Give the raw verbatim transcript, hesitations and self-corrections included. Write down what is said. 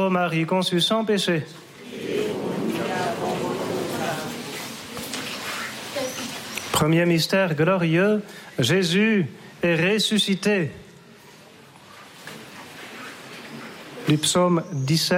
Ô Marie conçue sans péché. Premier mystère glorieux, Jésus est ressuscité. Du psaume dix-sept.